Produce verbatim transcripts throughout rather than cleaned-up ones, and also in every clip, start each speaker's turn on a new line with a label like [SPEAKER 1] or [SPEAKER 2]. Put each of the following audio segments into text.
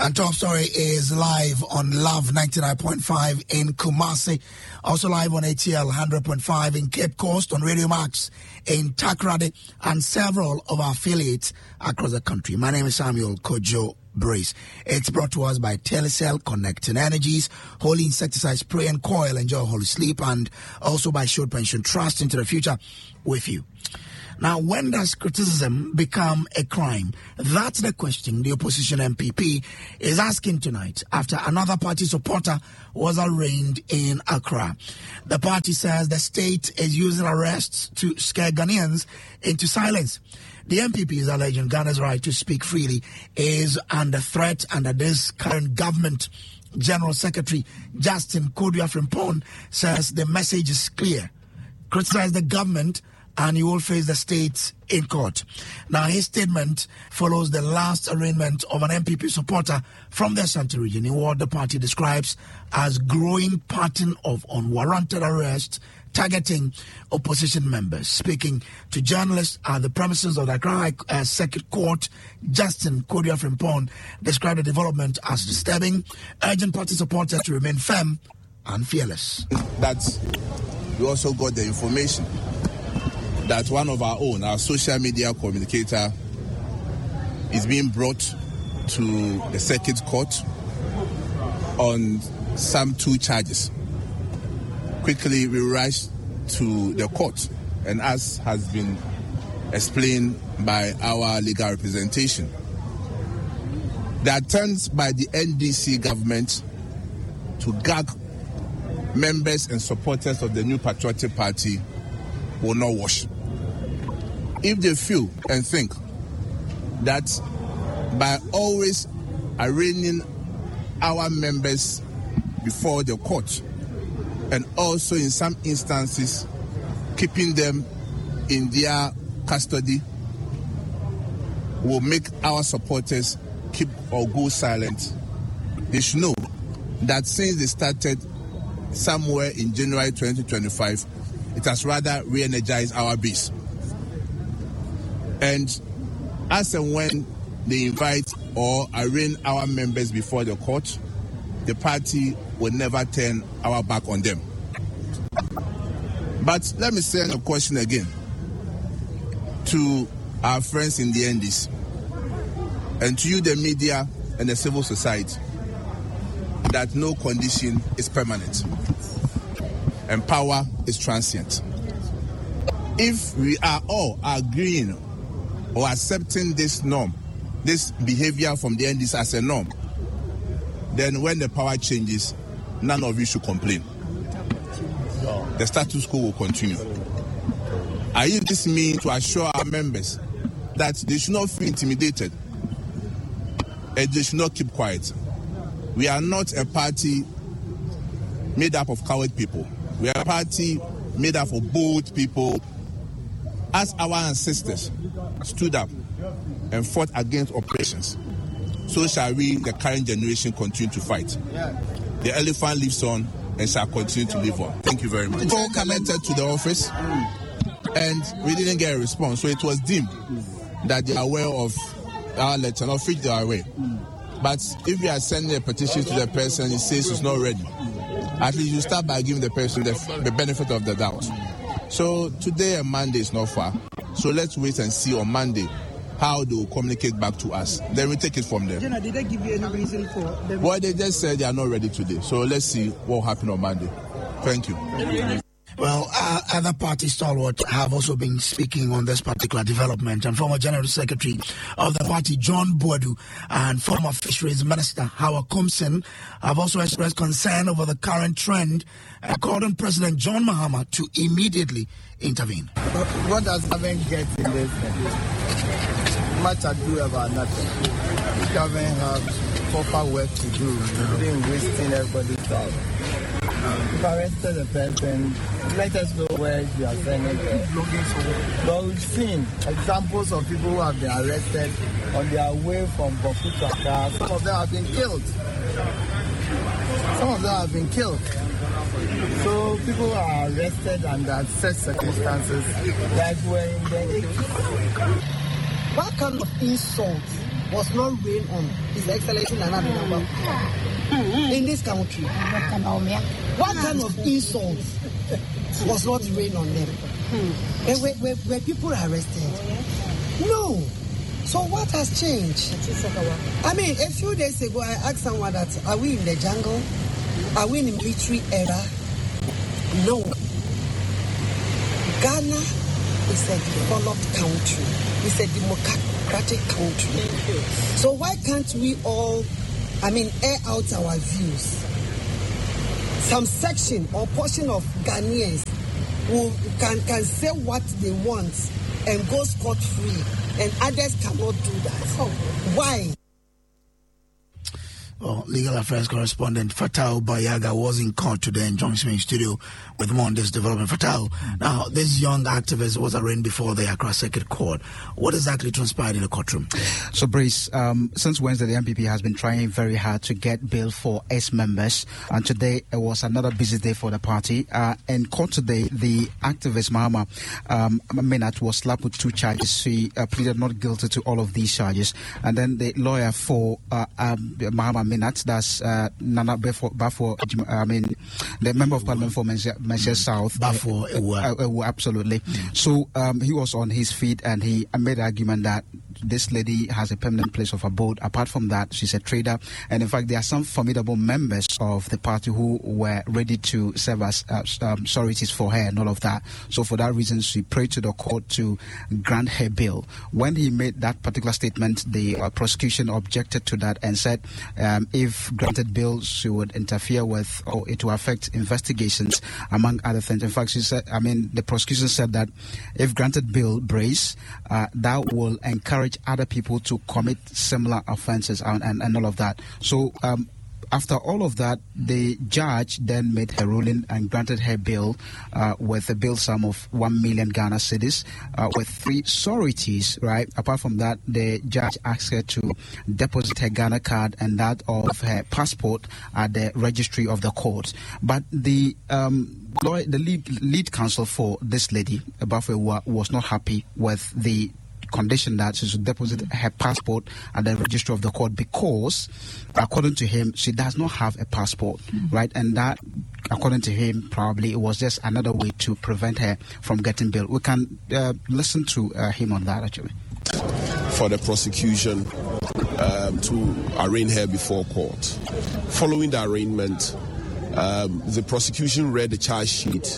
[SPEAKER 1] And Top Story is live on Love ninety-nine point five in Kumasi. Also live on A T L one hundred point five in Cape Coast, on Radio Max in Takoradi, and several of our affiliates across the country. My name is Samuel Kojo Brace. It's brought to us by Telecel, Connecting Energies, Holy Insecticide Spray and Coil, Enjoy Holy Sleep, and also by Short Pension Trust, into the future with you. Now, when does criticism become a crime? That's the question the opposition M P P is asking tonight after another party supporter was arraigned in Accra. The party says the state is using arrests to scare Ghanaians into silence. The M P P is alleging Ghana's right to speak freely is under threat under this current government. General Secretary Justin Kodua-Frimpong says the message is clear. Criticize the government and you will face the state in court. Now, his statement follows the last arraignment of an M P P supporter from the Ashanti region in what the party describes as growing pattern of unwarranted arrest targeting opposition members. Speaking to journalists at the premises of the Accra uh, Circuit Court, Justin Kodua-Frimpong described the development as disturbing, urging party supporters to remain firm and fearless.
[SPEAKER 2] That we also got the information that one of our own, our social media communicator, is being brought to the circuit court on some two charges. Quickly, we rushed to the court, and as has been explained by our legal representation, the attempts by the N D C government to gag members and supporters of the New Patriotic Party will not wash. If they feel and think that by always arraigning our members before the court and also in some instances keeping them in their custody will make our supporters keep or go silent, they should know that since they started somewhere in January twenty twenty-five, it has rather re-energized our base. And as and when they invite or arraign our members before the court, the party will never turn our back on them. But let me send a question again to our friends in the N D C and to you, the media and the civil society, that no condition is permanent and power is transient. If we are all agreeing or accepting this norm, this behavior from the N D C as a norm, then when the power changes, none of you should complain. The status quo will continue. I use this means to assure our members that they should not feel intimidated and they should not keep quiet. We are not a party made up of coward people. We are a party made up of bold people. As our ancestors stood up and fought against oppressions, so shall we, the current generation, continue to fight. The elephant lives on and shall continue to live on. Thank you very much. People connected to the office and we didn't get a response, so it was deemed that they are aware of our letter, of which they are aware. But if we are sending a petition to the person, he says it's not ready, at least you start by giving the person the, the benefit of the doubt. So today and Monday is not far. So let's wait and see on Monday how they will communicate back to us. Then we take it from there.
[SPEAKER 3] Jenna, did they give you any reason for them?
[SPEAKER 2] Well, they just said they are not ready today. So let's see what will happen on Monday. Thank you.
[SPEAKER 1] Well, uh, other party stalwarts have also been speaking on this particular development, and former General Secretary of the party, John Boadu, and former Fisheries Minister, Howard Komson, have also expressed concern over the current trend and called on President John Mahama to immediately intervene.
[SPEAKER 4] What does government get in this? Much ado about nothing. The government has proper work to do, including wasting everybody's time. If I arrested a person, let us know where you are sending them. But we've seen examples of people who have been arrested on their way from Boku to Accra. Some of them have been killed. Some of them have been killed. So people are arrested under such circumstances like we're in the eighties.
[SPEAKER 3] What kind of insult was not rained on His Excellency Nana Addo Dankwa in this country? What kind of insults was not rained on them? And were, were, were people arrested? No. So what has changed? I mean, a few days ago, I asked someone that, are we in the jungle? Are we in the military era? No. Ghana is a developed country. It's a democratic country. So why can't we all, I mean, air out our views? Some section or portion of Ghanaians who can, can say what they want and go scot-free, and others cannot do that. Why?
[SPEAKER 1] Well, legal affairs correspondent Fatau Bayaga was in court today and joins me in studio with more on this development. Fatau, now this young activist was arraigned before the Accra Circuit Court. What exactly transpired in the courtroom?
[SPEAKER 5] So, Brace, um, since Wednesday, the M P P has been trying very hard to get bail for its members, and today it was another busy day for the party. Uh, in court today, the activist Mahama um, Minat was slapped with two charges. She uh, pleaded not guilty to all of these charges, and then the lawyer for uh, um, Mahama Minat, that's uh, Nana Bafo, I mean, the member of parliament for Manchester South.
[SPEAKER 1] Bafo,
[SPEAKER 5] uh, uh, uh, absolutely. Mm. So um, he was on his feet and he made the argument that this lady has a permanent place of abode. Apart from that, she's a trader. And in fact, there are some formidable members of the party who were ready to serve as uh, um, sureties for her and all of that. So for that reason, she prayed to the court to grant her bail. When he made that particular statement, the uh, prosecution objected to that and said um, if granted bail, she would interfere with or it will affect investigations, among other things. In fact, she said, I mean, the prosecution said that if granted bail, Brace, uh, that will encourage other people to commit similar offenses and, and, and all of that. So um, after all of that, the judge then made her ruling and granted her bail uh, with a bail sum of one million Ghana cedis uh, with three sureties, right? Apart from that, the judge asked her to deposit her Ghana card and that of her passport at the registry of the court. But the um, lawyer, the lead, lead counsel for this lady, Bafo, was not happy with the condition that she should deposit her passport at the registry of the court because, according to him, she does not have a passport, mm-hmm. right? And that, according to him, probably it was just another way to prevent her from getting bail. We can uh, listen to uh, him on that, actually.
[SPEAKER 6] For the prosecution um, to arraign her before court. Following the arraignment, um, the prosecution read the charge sheet,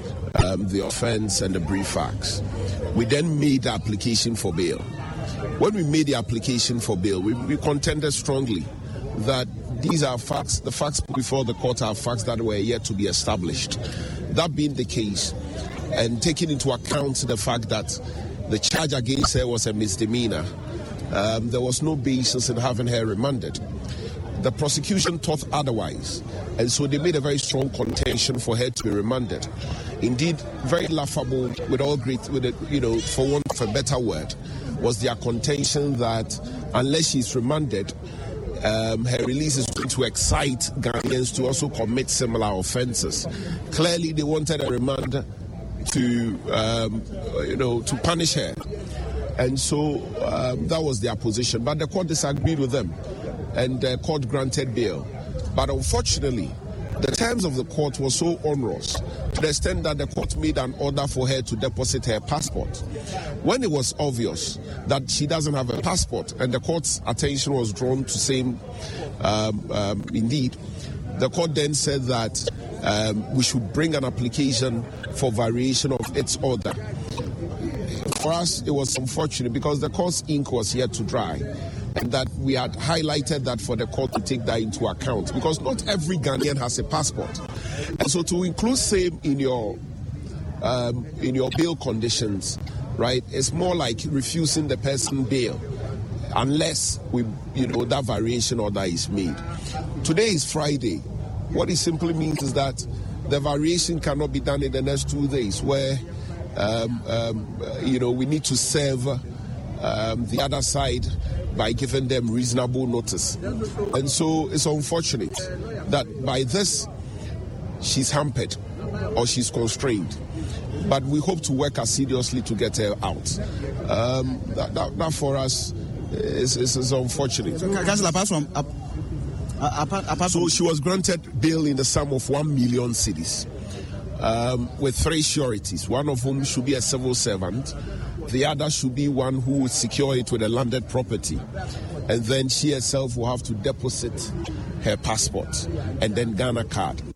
[SPEAKER 6] um, the offense, and the brief facts. We then made the application for bail. When we made the application for bail, we, we contended strongly that these are facts, the facts before the court are facts that were yet to be established. That being the case, and taking into account the fact that the charge against her was a misdemeanor, um, there was no basis in having her remanded. The prosecution thought otherwise, and so they made a very strong contention for her to be remanded. Indeed, very laughable, with all great, with it, you know, for want of a better word, was their contention that unless she's remanded, um, her release is going to excite Ghanaians to also commit similar offences. Clearly, they wanted a remand to, um, you know, to punish her, and so um, that was their position. But the court disagreed with them, and the court granted bail. But unfortunately, the terms of the court were so onerous to the extent that the court made an order for her to deposit her passport. When it was obvious that she doesn't have a passport and the court's attention was drawn to saying, um, um, indeed, the court then said that um, we should bring an application for variation of its order. For us, it was unfortunate because the court's ink was yet to dry, and that we had highlighted that for the court to take that into account, because not every Ghanaian has a passport. And so to include same in your um, in your bail conditions, right, it's more like refusing the person bail unless we, you know, that variation order is made. Today is Friday. What it simply means is that the variation cannot be done in the next two days where, um, um, you know, we need to serve um, the other side by giving them reasonable notice. And so it's unfortunate that by this, she's hampered or she's constrained. But we hope to work assiduously to get her out. Um, that, that, that for us It's, it's, it's unfortunate.
[SPEAKER 5] So, Councillor, apart from uh, apart, apart
[SPEAKER 6] so
[SPEAKER 5] from
[SPEAKER 6] she was granted bail in the sum of one million cedis, um, with three sureties. One of whom should be a civil servant. The other should be one who would secure it with a landed property. And then she herself will have to deposit her passport and then Ghana card.